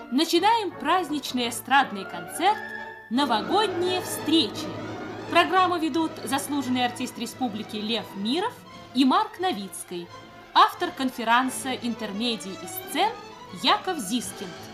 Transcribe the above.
Начинаем праздничный эстрадный концерт «Новогодние встречи». Программу ведут заслуженный артист республики Лев Миров и Марк Новицкий, автор конферанса «Интермедий и сцен» Яков Зискинд.